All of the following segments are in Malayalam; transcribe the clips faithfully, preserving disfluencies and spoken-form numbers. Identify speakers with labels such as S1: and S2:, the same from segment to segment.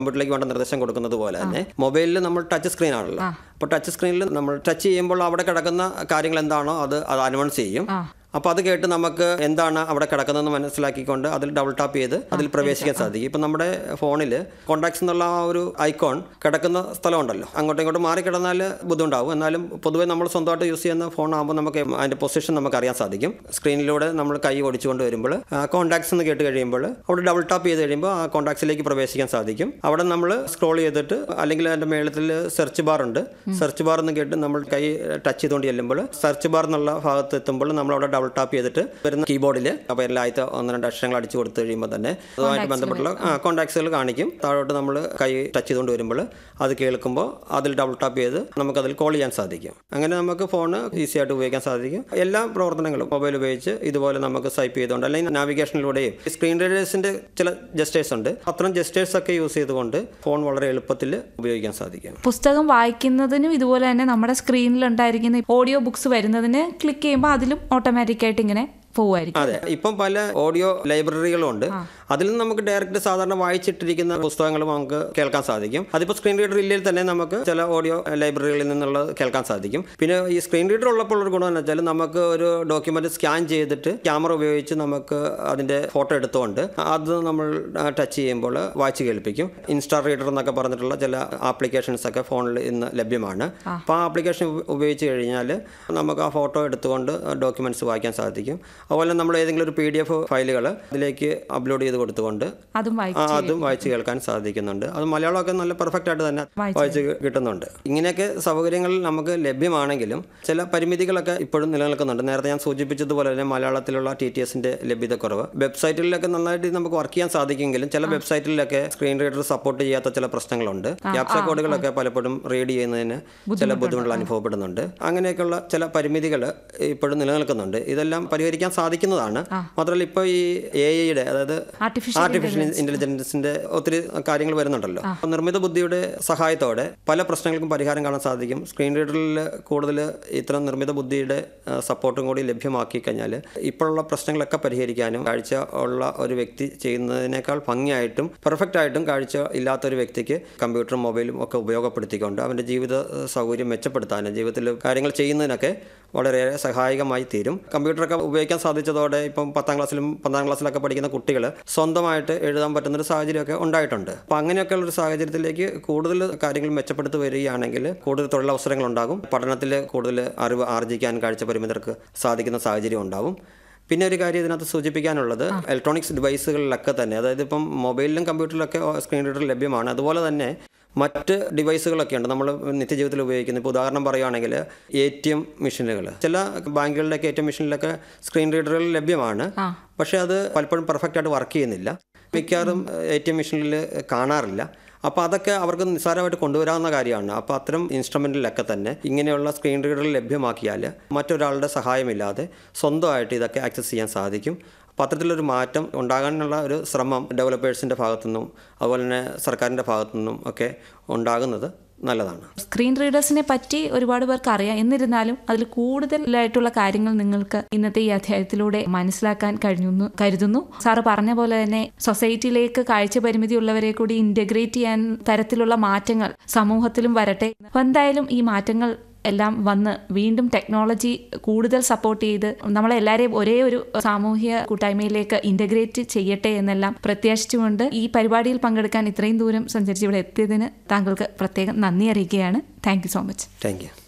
S1: കമ്പ്യൂട്ടറിലേക്ക് വേണ്ട നിർദ്ദേശം കൊടുക്കുന്നത് പോലെ തന്നെ മൊബൈലിൽ നമ്മൾ ടച്ച് സ്ക്രീൻ ആണല്ലോ. അപ്പോൾ ടച്ച് സ്ക്രീനിൽ നമ്മൾ ടച്ച് ചെയ്യുമ്പോൾ അവിടെ കിടക്കുന്ന കാര്യങ്ങൾ എന്താണോ അത് അത് അനൗൺസ് ചെയ്യും. അപ്പോൾ അത് കേട്ട് നമുക്ക് എന്താണ് അവിടെ കിടക്കുന്നതെന്ന് മനസ്സിലാക്കിക്കൊണ്ട് അതിൽ ഡബിൾ ടാപ്പ് ചെയ്ത് അതിൽ പ്രവേശിക്കാൻ സാധിക്കും. ഇപ്പം നമ്മുടെ ഫോണിൽ കോൺടാക്ട്സ് എന്നുള്ള ആ ഒരു ഐക്കോൺ കിടക്കുന്ന സ്ഥലമുണ്ടല്ലോ, അങ്ങോട്ടും ഇങ്ങോട്ടും മാറി കിടന്നാൽ ബുദ്ധിമുട്ടാവും. എന്നാലും പൊതുവേ നമ്മൾ സ്വന്തമായിട്ട് യൂസ് ചെയ്യുന്ന ഫോൺ ആകുമ്പോൾ നമുക്ക് അതിൻ്റെ പൊസിഷൻ നമുക്ക് അറിയാൻ സാധിക്കും. സ്ക്രീനിലൂടെ നമ്മൾ കൈ ഓടിച്ചുകൊണ്ട് വരുമ്പോൾ കോൺടാക്ട്സ് എന്ന് കേട്ട് കഴിയുമ്പോൾ അവിടെ ഡബിൾ ടാപ്പ് ചെയ്ത് കഴിയുമ്പോൾ ആ കോൺടാക്ട്സിലേക്ക് പ്രവേശിക്കാൻ സാധിക്കും. അവിടെ നമ്മൾ സ്ക്രോൾ ചെയ്തിട്ട് അല്ലെങ്കിൽ അതിൻ്റെ മേളത്തിൽ സെർച്ച് ബാർ ഉണ്ട്, സെർച്ച് ബാർ എന്ന് കേട്ട് നമ്മൾ കൈ ടച്ച് ചെയ്തുകൊണ്ട് ചെല്ലുമ്പോൾ സെർച്ച് ബാർ എന്നുള്ള ഭാഗത്ത് എത്തുമ്പോൾ നമ്മൾ അവിടെ ഡബിൾ ടാപ്പ് ചെയ്തിട്ട് വരുന്ന കീബോർഡിൽ അപ്പോൾ എല്ലാ ആദ്യത്തെ ഒന്ന് രണ്ട് അക്ഷരങ്ങൾ അടിച്ചു കൊടുത്തു കഴിയുമ്പോൾ തന്നെ അതുമായിട്ട് ബന്ധപ്പെട്ടുള്ള കോൺടാക്ട്സുകൾ കാണിക്കും. താഴോട്ട് നമ്മൾ കൈ ടച്ച് ചെയ്തുകൊണ്ട് വരുമ്പോൾ അത് കേൾക്കുമ്പോൾ അതിൽ ഡബിൾ ടാപ്പ് ചെയ്ത് നമുക്കതിൽ കോൾ ചെയ്യാൻ സാധിക്കും. അങ്ങനെ നമുക്ക് ഫോൺ ഈസി ആയിട്ട് ഉപയോഗിക്കാൻ സാധിക്കും. എല്ലാ പ്രവർത്തനങ്ങളും മൊബൈൽ ഉപയോഗിച്ച് ഇതുപോലെ നമുക്ക് സ്വൈപ്പ് ചെയ്തുകൊണ്ട് അല്ലെങ്കിൽ നാവിഗേഷനിലൂടെയും സ്ക്രീൻ റീഡേഴ്സിൻ്റെ ചില ജസ്റ്റേഴ്സ് ഉണ്ട്, അത്തരം ജസ്റ്റേഴ്സ് ഒക്കെ യൂസ് ചെയ്തുകൊണ്ട് ഫോൺ വളരെ എളുപ്പത്തിൽ ഉപയോഗിക്കാൻ സാധിക്കും.
S2: പുസ്തകം വായിക്കുന്നതിനും ഇതുപോലെ തന്നെ നമ്മുടെ സ്ക്രീനിൽ ഉണ്ടായിരിക്കുന്ന ഓഡിയോ ബുക്സ് വരുന്നതിന് ക്ലിക്ക് ചെയ്യുമ്പോൾ അതിലും ഓട്ടോമാറ്റിക്കായിട്ട് ഇങ്ങനെ പോവായിരിക്കും.
S1: അതെ, ഇപ്പം പല ഓഡിയോ ലൈബ്രറികളും ഉണ്ട്. അതിൽ നിന്ന് നമുക്ക് ഡയറക്റ്റ് സാധാരണ വായിച്ചിട്ടിരിക്കുന്ന പുസ്തകങ്ങൾ നമുക്ക് കേൾക്കാൻ സാധിക്കും. അതിപ്പോൾ സ്ക്രീൻ റീഡർ ഇല്ലെങ്കിൽ തന്നെ നമുക്ക് ചില ഓഡിയോ ലൈബ്രറികളിൽ നിന്നുള്ളത് കേൾക്കാൻ സാധിക്കും. പിന്നെ ഈ സ്ക്രീൻ റീഡർ ഉള്ളപ്പോൾ ഒരു ഗുണം എന്ന് വെച്ചാൽ നമുക്ക് ഒരു ഡോക്യുമെന്റ് സ്കാൻ ചെയ്തിട്ട് ക്യാമറ ഉപയോഗിച്ച് നമുക്ക് അതിന്റെ ഫോട്ടോ എടുത്തുകൊണ്ട് അത് നമ്മൾ ടച്ച് ചെയ്യുമ്പോൾ വായിച്ച് കേൾപ്പിക്കും. ഇൻസ്റ്റാ റീഡർ എന്നൊക്കെ പറഞ്ഞിട്ടുള്ള ചില ആപ്ലിക്കേഷൻസ് ഒക്കെ ഫോണിൽ ഇന്ന് ലഭ്യമാണ്. അപ്പോൾ ആ ആപ്ലിക്കേഷൻ ഉപയോഗിച്ച് കഴിഞ്ഞാൽ നമുക്ക് ആ ഫോട്ടോ എടുത്തുകൊണ്ട് ഡോക്യുമെന്റ്സ് വായിക്കാൻ സാധിക്കും. അതുപോലെ നമ്മൾ ഏതെങ്കിലും ഒരു പി ഡി എഫ് ഫയലുകൾ അതിലേക്ക് അപ്ലോഡ് ചെയ്ത് കൊടുത്തുകൊണ്ട് അതും വായിച്ച് കേൾക്കാൻ സാധിക്കുന്നുണ്ട്. അത് മലയാളമൊക്കെ നല്ല പെർഫെക്റ്റ് ആയിട്ട് തന്നെ വായിച്ച് കിട്ടുന്നുണ്ട്. ഇങ്ങനെയൊക്കെ സൗകര്യങ്ങൾ നമുക്ക് ലഭ്യമാണെങ്കിലും ചില പരിമിതികളൊക്കെ ഇപ്പോഴും നിലനിൽക്കുന്നുണ്ട്. നേരത്തെ ഞാൻ സൂചിപ്പിച്ചതുപോലെ തന്നെ മലയാളത്തിലുള്ള ടി ടി എസിന്റെ ലഭ്യതക്കുറവ്. വെബ്സൈറ്റിലൊക്കെ നന്നായിട്ട് നമുക്ക് വർക്ക് ചെയ്യാൻ സാധിക്കുമെങ്കിലും ചില വെബ്സൈറ്റിലൊക്കെ സ്ക്രീൻ റീഡർ സപ്പോർട്ട് ചെയ്യാത്ത ചില പ്രശ്നങ്ങളുണ്ട്. ക്യാപ്ച കോഡുകളൊക്കെ പലപ്പോഴും റീഡ് ചെയ്യുന്നതിന് ചില ബുദ്ധിമുട്ടുകൾ അനുഭവപ്പെടുന്നുണ്ട്. അങ്ങനെയൊക്കെയുള്ള ചില പരിമിതികൾ ഇപ്പോഴും നിലനിൽക്കുന്നുണ്ട്. ഇതെല്ലാം പരിഹരിക്കാൻ സാധിക്കുന്നതാണ്. മാത്രമല്ല ഇപ്പോൾ ഈ എ ഐയുടെ അതായത് ആർട്ടിഫിഷ്യൽ ഇന്റലിജൻസിന്റെ ഒത്തിരി കാര്യങ്ങൾ വരുന്നുണ്ടല്ലോ. നിർമ്മിത ബുദ്ധിയുടെ സഹായത്തോടെ പല പ്രശ്നങ്ങൾക്കും പരിഹാരം കാണാൻ സാധിക്കും. സ്ക്രീൻ റീഡറിൽ കൂടുതൽ ഇത്തരം നിർമ്മിത ബുദ്ധിയുടെ സപ്പോർട്ടും കൂടി ലഭ്യമാക്കി കഴിഞ്ഞാൽ ഇപ്പോഴുള്ള പ്രശ്നങ്ങളൊക്കെ പരിഹരിക്കാനും കാഴ്ച ഉള്ള ഒരു വ്യക്തി ചെയ്യുന്നതിനേക്കാൾ ഭംഗിയായിട്ടും പെർഫെക്റ്റ് ആയിട്ടും കാഴ്ച ഇല്ലാത്ത ഒരു വ്യക്തിക്ക് കമ്പ്യൂട്ടറും മൊബൈലും ഒക്കെ ഉപയോഗപ്പെടുത്തിക്കൊണ്ട് അവൻ്റെ ജീവിത സൗകര്യം മെച്ചപ്പെടുത്താനും ജീവിതത്തിൽ കാര്യങ്ങൾ ചെയ്യുന്നതിനൊക്കെ വളരെയേറെ സഹായകമായി തീരും. കമ്പ്യൂട്ടറൊക്കെ ഉപയോഗിക്കാൻ സാധിച്ചതോടെ ഇപ്പം പത്താം ക്ലാസ്സിലും പന്ത്രണ്ടാം ക്ലാസ്സിലൊക്കെ പഠിക്കുന്ന കുട്ടികൾ സ്വന്തമായിട്ട് എഴുതാൻ പറ്റുന്നൊരു സാഹചര്യമൊക്കെ ഉണ്ടായിട്ടുണ്ട്. അപ്പം അങ്ങനെയൊക്കെയുള്ളൊരു സാഹചര്യത്തിലേക്ക് കൂടുതൽ കാര്യങ്ങൾ മെച്ചപ്പെടുത്തി വരികയാണെങ്കിൽ കൂടുതൽ തൊഴിലവസരങ്ങൾ ഉണ്ടാകും. പഠനത്തിൽ കൂടുതൽ അറിവ് ആർജിക്കാൻ കാഴ്ച പരിമിതർക്ക് സാധിക്കുന്ന സാഹചര്യം ഉണ്ടാവും. പിന്നെ ഒരു കാര്യം ഇതിനകത്ത് സൂചിപ്പിക്കാനുള്ളത് ഇലക്ട്രോണിക്സ് ഡിവൈസുകളിലൊക്കെ തന്നെ, അതായത് ഇപ്പം മൊബൈലിലും കമ്പ്യൂട്ടറിലൊക്കെ സ്ക്രീൻ റീഡർ ലഭ്യമാണ്. അതുപോലെ തന്നെ മറ്റ് ഡിവൈസുകളൊക്കെ ഉണ്ട് നമ്മൾ നിത്യജീവിതത്തിൽ ഉപയോഗിക്കുന്നത്. ഇപ്പോൾ ഉദാഹരണം പറയുകയാണെങ്കിൽ എ ടി എം മെഷീനുകൾ, ചില ബാങ്കുകളിലൊക്കെ എ ടി എം മെഷീനിലൊക്കെ സ്ക്രീൻ റീഡറുകൾ ലഭ്യമാണ്. പക്ഷേ അത് പലപ്പോഴും പെർഫെക്റ്റ് ആയിട്ട് വർക്ക് ചെയ്യുന്നില്ല, മിക്കവാറും എ ടി എം മെഷീനിൽ കാണാറില്ല. അപ്പോൾ അതൊക്കെ അവർക്ക് നിസ്സാരമായിട്ട് കൊണ്ടുവരാവുന്ന കാര്യമാണ്. അപ്പോൾ അത്തരം ഇൻസ്ട്രുമെൻറ്റിലൊക്കെ തന്നെ ഇങ്ങനെയുള്ള സ്ക്രീൻ റീഡറുകൾ ലഭ്യമാക്കിയാൽ മറ്റൊരാളുടെ സഹായമില്ലാതെ സ്വന്തമായിട്ട് ഇതൊക്കെ ആക്സസ് ചെയ്യാൻ സാധിക്കും. അപ്പോൾ അത്തരത്തിലൊരു മാറ്റം ഉണ്ടാകാനുള്ള ഒരു ശ്രമം ഡെവലപ്പേഴ്സിൻ്റെ ഭാഗത്തുനിന്നും അതുപോലെ തന്നെ സർക്കാരിൻ്റെ ഭാഗത്തുനിന്നും ഒക്കെ ഉണ്ടാകുന്നത് നല്ലതാണ്.
S2: സ്ക്രീൻ റീഡേഴ്സിനെ പറ്റി ഒരുപാട് പേർക്ക് അറിയാം. എന്നിരുന്നാലും അതിൽ കൂടുതലായിട്ടുള്ള കാര്യങ്ങൾ നിങ്ങൾക്ക് ഇന്നത്തെ ഈ അധ്യായത്തിലൂടെ മനസ്സിലാക്കാൻ കഴിഞ്ഞു കരുതുന്നു. സാറ് പറഞ്ഞ പോലെ തന്നെ സൊസൈറ്റിയിലേക്ക് കാഴ്ച പരിമിതി ഉള്ളവരെ കൂടി ഇന്റഗ്രേറ്റ് ചെയ്യാൻ തരത്തിലുള്ള മാറ്റങ്ങൾ സമൂഹത്തിലും വരട്ടെ. അപ്പോൾ എന്തായാലും ഈ മാറ്റങ്ങൾ എല്ലാം വന്ന് വീണ്ടും ടെക്നോളജി കൂടുതൽ സപ്പോർട്ട് ചെയ്ത് നമ്മളെല്ലാവരെയും ഒരേ ഒരു സാമൂഹ്യ കൂട്ടായ്മയിലേക്ക് ഇൻ്റഗ്രേറ്റ് ചെയ്യട്ടെ എന്നെല്ലാം പ്രത്യാശിച്ചുകൊണ്ട് ഈ പരിപാടിയിൽ പങ്കെടുക്കാൻ ഇത്രയും ദൂരം സഞ്ചരിച്ച് ഇവിടെ എത്തിയതിന് താങ്കൾക്ക് പ്രത്യേകം നന്ദി അറിയിക്കുകയാണ്. Thank you so much.
S1: Thank you.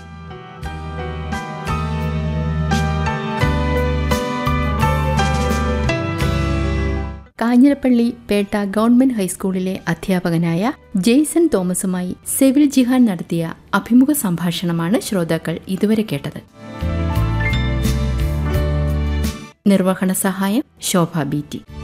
S3: Kanjirappally Pettah government ഹൈസ്കൂളിലെ അധ്യാപകനായ ജെയ്സൺ തോമസുമായി സെവിൽ ജിഹാൻ നടത്തിയ അഭിമുഖ സംഭാഷണമാണ് ശ്രോതാക്കൾ ഇതുവരെ കേട്ടത്. നിർവഹണ സഹായം ശോഭ ബി ടി.